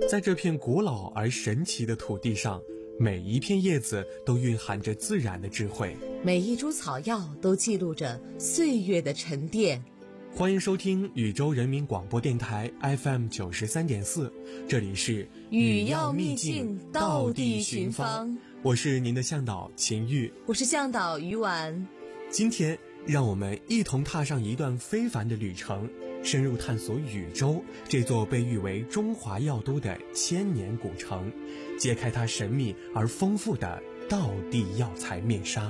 在这片古老而神奇的土地上，每一片叶子都蕴含着自然的智慧， 每一株草药都记录着岁月的沉淀。 欢迎收听宇宙人民广播电台 FM 93.4，这里是语要秘境，道地寻芳。 我是您的向导秦玉， 我是向导于婉。 今天让我们一同踏上一段非凡的旅程，深入探索禹州这座被誉为中华药都的千年古城，揭开它神秘而丰富的道地药材面纱。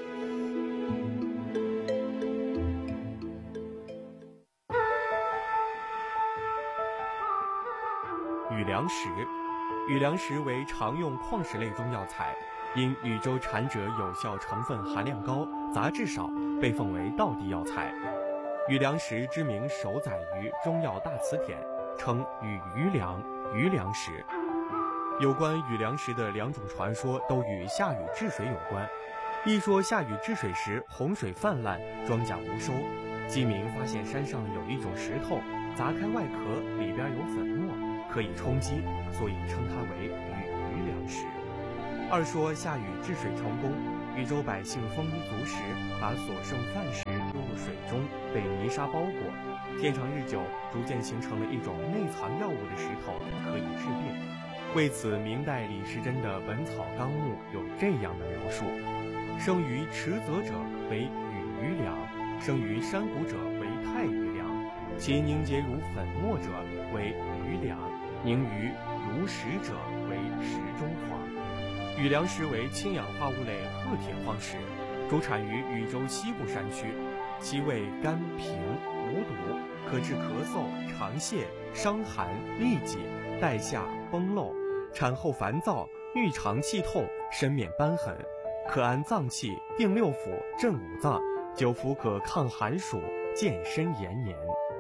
禹梁石，禹梁石为常用矿石类中药材，因禹州产者有效成分含量高，杂质少，被奉为道地药材。禹梁石之名首载于《中药大辞典》，称禹梁、禹梁石。有关禹梁石的两种传说都与下禹治水有关。一说下禹治水时洪水泛滥，庄稼无收，鸡鸣发现山上有一种石头，砸开外壳，里边有粉末，可以充饥，所以称它为禹梁石。二说下禹治水成功，禹州百姓丰衣足食，把所剩饭食丢入水中，被泥沙包裹，天长日久，逐渐形成了一种内藏药物的石头，可以治病。为此，明代李时珍的《本草纲目》有这样的描述：生于池泽者为禹梁，生于山谷者为太禹梁，其凝结如粉末者为禹梁，凝于如石者为石中黄。禹梁石为氢氧化物类褐铁矿石，主产于禹州西部山区，其味甘平无毒，可治咳嗽、肠泻、伤寒、痢疾、带下、崩漏、产后烦躁、郁肠气痛、身面瘢痕，可安脏气、定六腑、镇五脏，久服可抗寒暑、健身延年。